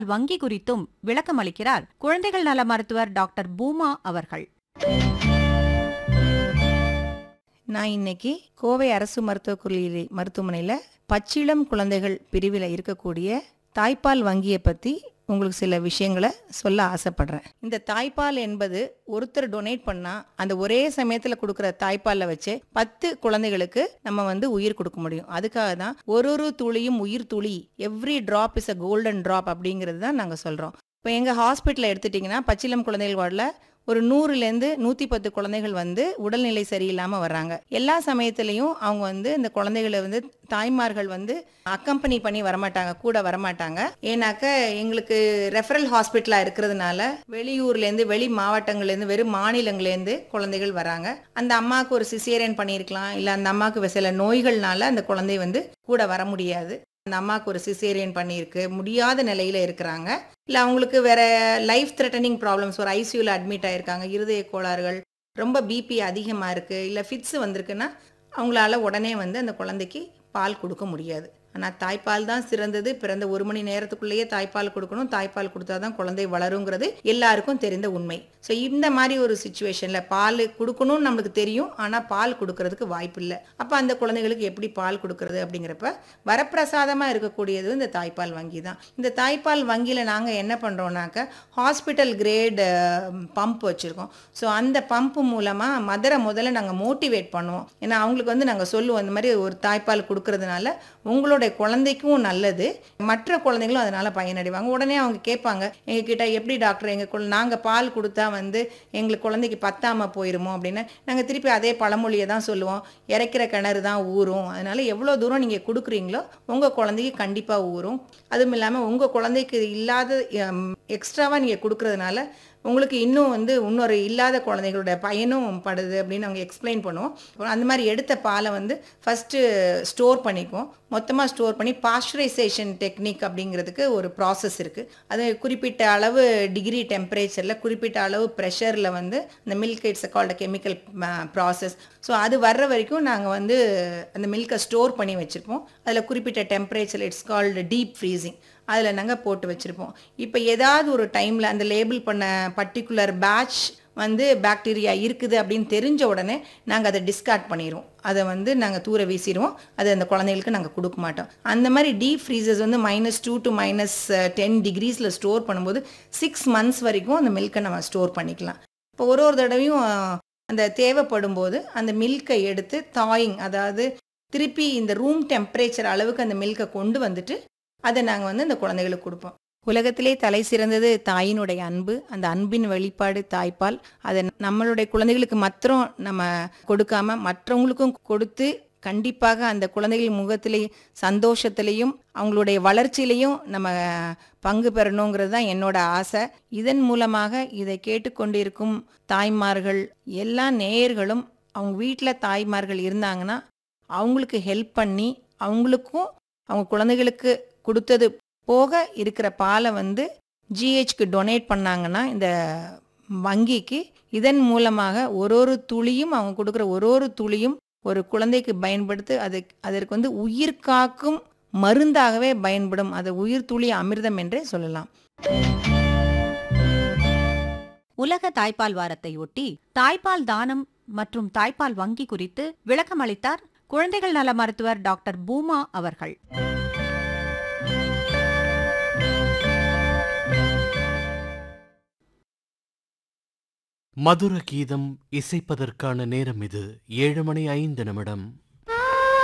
வங்கி குறித்தும் விளக்கமளிக்கிறார் குழந்தைகள் நல மருத்துவர் டாக்டர் பூமா அவர்கள். நான் இன்னைக்கு கோவை அரசு மருத்துவமனையில் பச்சிளம் குழந்தைகள் பிரிவில் இருக்கக்கூடிய தாய்ப்பால் வங்கியை பற்றி உங்களுக்கு சில விஷயங்களை சொல்ல ஆசைப்படுறேன். இந்த தாய்ப்பால் என்பது ஒருத்தர் டொனேட் பண்ணால் அந்த ஒரே சமயத்தில் கொடுக்குற தாய்ப்பாலில் வச்சு 10 குழந்தைகளுக்கு நம்ம உயிர் கொடுக்க முடியும். அதுக்காக தான் ஒரு துளியும் உயிர் துளி, every drop is a golden drop அப்படிங்கிறது தான் நாங்கள் சொல்கிறோம். இப்போ எங்கள் ஹாஸ்பிட்டலில் எடுத்துட்டிங்கன்னா பச்சிளம் குழந்தைகள் வார்டில் ஒரு 100லேருந்து 110 குழந்தைகள் உடல்நிலை சரியில்லாமல் வர்றாங்க. எல்லா சமயத்துலேயும் அவங்க இந்த குழந்தைகளை தாய்மார்கள் அக்கம்பனி பண்ணி வரமாட்டாங்க, கூட வரமாட்டாங்க. ஏன்னாக்க எங்களுக்கு ரெஃபரல் ஹாஸ்பிட்டலாக இருக்கிறதுனால வெளியூர்லேருந்து, வெளி மாவட்டங்கள்லேருந்து, வெறும் மாநிலங்கள்லேருந்து குழந்தைகள் வராங்க. அந்த அம்மாவுக்கு ஒரு சிசேரியன் பண்ணியிருக்கலாம், இல்லை அந்த அம்மாவுக்கு சில நோய்கள்னால அந்த குழந்தை கூட வர முடியாது. அந்த அம்மாவுக்கு ஒரு சிசேரியன் பண்ணியிருக்கு, முடியாத நிலையில் இருக்கிறாங்க, இல்லை அவங்களுக்கு வேற லைஃப் த்ரெட்டனிங் ப்ராப்ளம்ஸ், ஒரு ஐசியூவில் அட்மிட் ஆகிருக்காங்க, இருதய கோளாறுகள், ரொம்ப பிபி அதிகமாக இருக்குது, இல்லை ஃபிட்ஸ் வந்திருக்குன்னா அவங்களால உடனே அந்த குழந்தைக்கு பால் கொடுக்க முடியாது. ஆனால் தாய்ப்பால் தான் சிறந்தது. பிறந்த 1 மணி நேரத்துக்குள்ளேயே தாய்ப்பால் கொடுக்கணும். தாய்ப்பால் கொடுத்தா தான் குழந்தை வளருங்கிறது எல்லாருக்கும் தெரிந்த உண்மை. ஸோ இந்த மாதிரி ஒரு சுச்சுவேஷனில் பால் கொடுக்கணும்னு நம்மளுக்கு தெரியும், ஆனால் பால் கொடுக்கறதுக்கு வாய்ப்பு இல்லை. அப்போ அந்த குழந்தைகளுக்கு எப்படி பால் கொடுக்கறது அப்படிங்கிறப்ப வரப்பிரசாதமாக இருக்கக்கூடியது இந்த தாய்ப்பால் வங்கி தான். இந்த தாய்ப்பால் வங்கியில் நாங்கள் என்ன பண்ணுறோம்னாக்க ஹாஸ்பிட்டல் கிரேட் பம்ப் வச்சுருக்கோம். ஸோ அந்த பம்ப் மூலமாக மதரை முதல்ல நாங்கள் மோட்டிவேட் பண்ணுவோம். ஏன்னா அவங்களுக்கு நாங்கள் சொல்லுவோம், இந்த மாதிரி ஒரு தாய்ப்பால் கொடுக்கறதுனால உங்களோட குழந்தைக்கும் நல்லது, மற்ற குழந்தைகளும் அதனால பயனடைவாங்க. உடனே அவங்க கேட்பாங்க எங்ககிட்ட, எப்படி டாக்டர் நாங்கள் பால் கொடுத்தா எங்களுக்கு குழந்தைக்கு பத்தாம போயிருமோ அப்படின்னு. நாங்கள் திருப்பி அதே பழமொழியை தான் சொல்லுவோம், இறைக்கிற கிணறு தான் ஊறும். அதனால எவ்வளோ தூரம் நீங்கள் கொடுக்குறீங்களோ உங்கள் குழந்தைக்கு கண்டிப்பாக ஊறும். அதுவும் இல்லாமல் உங்கள் குழந்தைக்கு இல்லாத எக்ஸ்ட்ராவாக நீங்கள் கொடுக்கறதுனால உங்களுக்கு இன்னும் இன்னொரு இல்லாத குழந்தைகளோட பயனும் படுது அப்படின்னு அவங்க எக்ஸ்பிளைன் பண்ணுவோம். அந்த மாதிரி எடுத்த பாலை ஃபஸ்ட்டு ஸ்டோர் பண்ணிக்குவோம். மொத்தமாக ஸ்டோர் பண்ணி பாஸ்டரைசேஷன் டெக்னிக் அப்படிங்கிறதுக்கு ஒரு ப்ராசஸ் இருக்குது. அது குறிப்பிட்ட அளவு டிகிரி டெம்பரேச்சரில், குறிப்பிட்ட அளவு ப்ரெஷரில் அந்த milk it's called chemical process. So அது வர்ற வரைக்கும் நாங்கள் அந்த மில்கை ஸ்டோர் பண்ணி வச்சுருப்போம். அதில் குறிப்பிட்ட temperature, it's called deep freezing, அதில் நாங்கள் போட்டு வச்சுருப்போம். இப்போ ஏதாவது ஒரு டைமில் அந்த லேபிள் பண்ண பர்டிகுலர் பேட்ச் பாக்டீரியா இருக்குது அப்படின்னு தெரிஞ்ச உடனே நாங்கள் அதை டிஸ்கார்ட் பண்ணிடுவோம். அதை நாங்கள் தூர வீசிடுவோம். அது அந்த குழந்தைகளுக்கு நாங்கள் கொடுக்க மாட்டோம். அந்த மாதிரி டீப் ஃப்ரீசர்ஸ் -2 to -10 டிகிரிஸில் ஸ்டோர் பண்ணும்போது 6 months வரைக்கும் அந்த மில்கை நம்ம ஸ்டோர் பண்ணிக்கலாம். இப்போ ஒரு தடவையும் அந்த தேவைப்படும் போது அந்த மில்கை எடுத்து தாயிங், அதாவது திருப்பி இந்த ரூம் டெம்பரேச்சர் அளவுக்கு அந்த மில்கை கொண்டு வந்துட்டு அதை நாங்கள் இந்த குழந்தைகளுக்கு கொடுப்போம். உலகத்திலே தலை சிறந்தது தாயினுடைய அன்பு. அந்த அன்பின் வெளிப்பாடு தாய்ப்பால். அதை நம்மளுடைய குழந்தைகளுக்கு மாத்திரம் நம்ம கொடுக்காம மற்றவங்களுக்கும் கொடுத்து கண்டிப்பாக அந்த குழந்தைகள் முகத்திலே சந்தோஷத்திலையும் அவங்களுடைய வளர்ச்சியிலையும் நம்ம பங்கு பெறணுங்கிறது தான் என்னோட ஆசை. இதன் மூலமாக இதை கேட்டுக்கொண்டிருக்கும் தாய்மார்கள், எல்லா நேயர்களும் அவங்க வீட்டில் தாய்மார்கள் இருந்தாங்கன்னா அவங்களுக்கு ஹெல்ப் பண்ணி அவங்களுக்கும் அவங்க குழந்தைகளுக்கு கொடுத்தது போக இருக்கிற பாலை ஜிஹெச்க்கு டொனேட் பண்ணாங்கன்னா இந்த வங்கிக்கு, இதன் மூலமாக ஒரு துளியும், அவங்க கொடுக்குற ஒரு துளியும் ஒரு குழந்தைக்கு பயன்படுத்து அதற்கு உயிர் காக்கும் மருந்தாகவே பயன்படும். அது உயிர் துளி அமிர்தம் என்றே சொல்லலாம். உலக தாய்ப்பால் வாரத்தை ஒட்டி தாய்ப்பால் தானம் மற்றும் தாய்ப்பால் வங்கி குறித்து விளக்கமளித்தார் குழந்தைகள் நல மருத்துவர் டாக்டர் பூமா அவர்கள். மதுர கீதம் இசைப்பதற்கான நேரம் இது 7:05.